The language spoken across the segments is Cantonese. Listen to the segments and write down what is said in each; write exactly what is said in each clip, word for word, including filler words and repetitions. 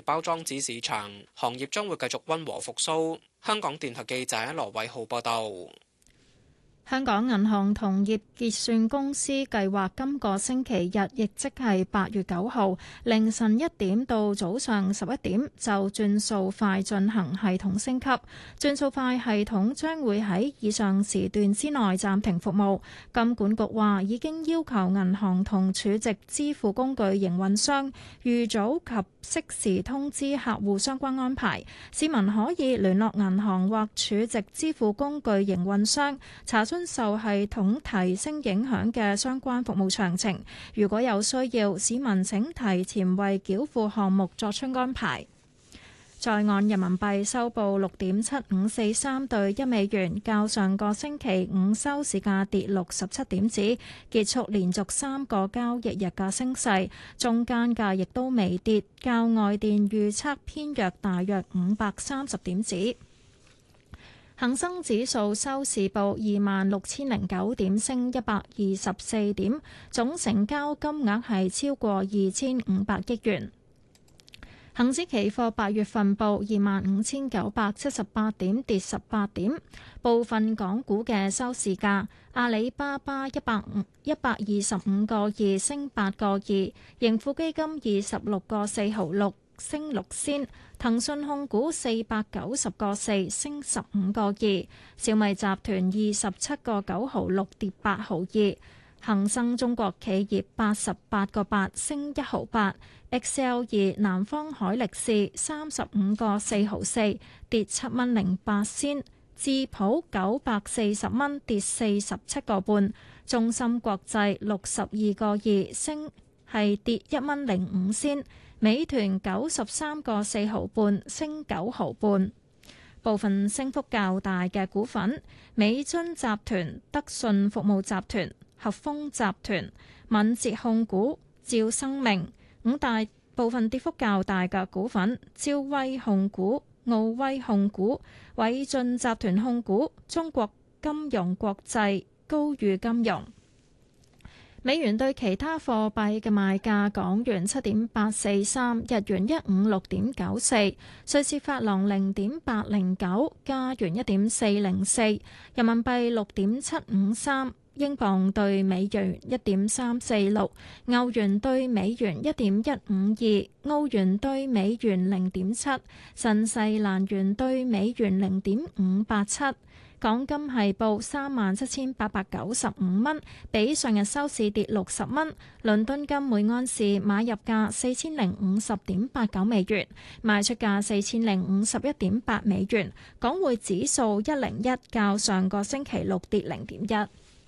包裝紙市場，行業將會繼續溫和復甦。香港電台記者羅偉浩報道。 香港銀行同業結算公司計劃今個星期日，亦即係八月九號凌晨一點到早上十一點，就轉數快進行系統升級。轉數快系統將會喺以上時段之內暫停服務。金管局話已經要求銀行同儲值支付工具營運商預早及適時通知客戶相關安排。市民可以聯絡銀行或儲值支付工具營運商查詢受系統提升影響嘅相關服務詳情。如果有需要，市民請提前為繳付項目作出安排。在岸人民幣收報六點七五四三對一美元，較上個星期五收市價跌六十七點子，結束連續三個交易日嘅升勢。中間價亦都微跌，較外電預測偏弱大約五百三十點子。恒生指數收市報二萬六千零九點，升一百二十四點，總成交金額係超過二千五百億元。恒指期貨八月份報二萬五千九百七十八點，跌十八點。部分港股嘅收市價：阿里巴巴一百五一百二十五個二升八個二，盈富基金二十六個四毫六升六仙，騰訊控股四百九十個四升十五個二，小米集團二十七個九毫六跌八毫二，恒生中國企業八十八個八升一毫八。Excel 二南方海力士三十五個四毫四跌七蚊零八仙，智普九百四十蚊跌四十七個半，中芯國際六十二個二升係跌一蚊零五仙，美團九十三個四毫半升九毫半。部分升幅較大嘅股份：美津集團、德信服務集團、合豐集團、敏捷控股、兆生命。五大部分跌幅較大嘅股份：招威控股、奧威控股、偉進集團控股、中國金融國際、高裕金融。美元對其他貨幣嘅賣價：港元七點八四三，日元一五六點九四，瑞士法郎零點八零九，加元一點四零四，人民幣六點七五三。英鎊對美元一點三四六，歐元對美元一點一五二，澳元對美元零點七，新西蘭元對美元零點五八七。港金係報三萬七千八百九十五蚊，比上日收市跌六十蚊。倫敦金每安士買入價四千零五十點八九美元，賣出價四千零五十一點八美元。港匯指數一零一，較上個星期六跌零點一。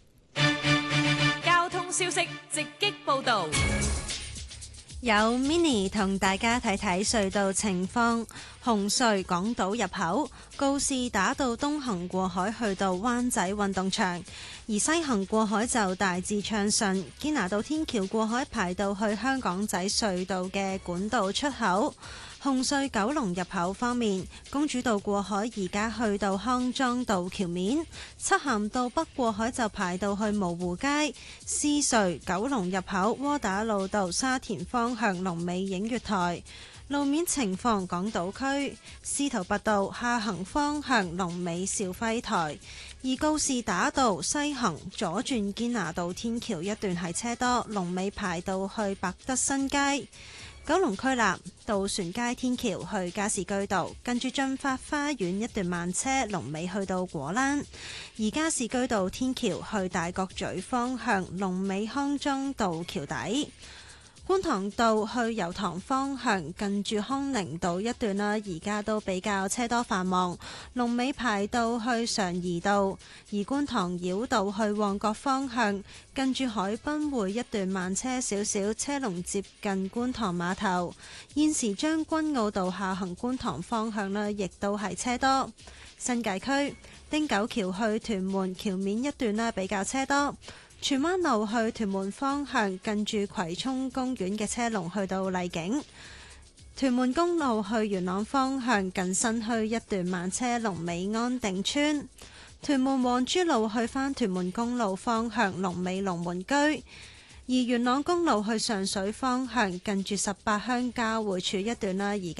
交通消息直擊報道， 有 Mini 同大家睇睇隧道情況。紅隧港島入口告士打道東行過海去到灣仔運動場，而西行過海就大致暢順。堅拿道天橋過海排到去香港仔隧道嘅管道出口。紅隧九龍入口方面，公主道過海而家去到康莊道橋面，漆咸道北過海就排到去蕪湖街。獅隧九龍入口窩打老道沙田方向龍尾映月台。路面情況，港島區司徒拔道下行方向龍尾兆輝台，而告士打道西行左轉堅拿道天橋一段係車多，龍尾排到去百德新街。九龍區立渡船街天橋去加士居道，近住駿發花園一段慢車，龍尾去到果欄。而加士居道天橋去大角咀方向，龍尾康莊道橋底。觀塘道去油塘方向，近住康寧道一段啦，而家都比較車多繁忙，龍尾排到去常怡道。而觀塘繞道去旺角方向，近住海濱匯一段慢車少少，車龍接近觀塘碼頭。現時將軍澳道下行觀塘方向呢，亦都係車多。新界區汀九橋去屯門橋面一段呢，比較車多。荃灣路去屯門方向，近住葵涌公園嘅車龍去到麗景。屯門公路去元朗方向，近新墟一段慢車，龍尾安定村。屯門皇珠路去返屯門公路方向，龍尾龍門居。而元朗公路去上水方向，近住十八鄉交匯處一段啦，而